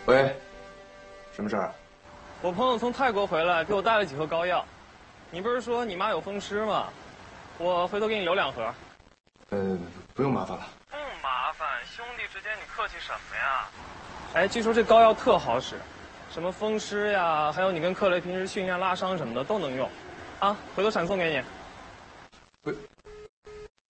喂，什么事儿啊？ 我朋友从泰国回来，给我带了几盒膏药。你不是说你妈有风湿吗？我回头给你留2盒。 不用麻烦了。 不麻烦，兄弟之间你客气什么呀？哎，据说这膏药特好使，什么风湿呀，还有你跟克雷平时训练拉伤什么的都能用。啊，回头闪送给你。 不。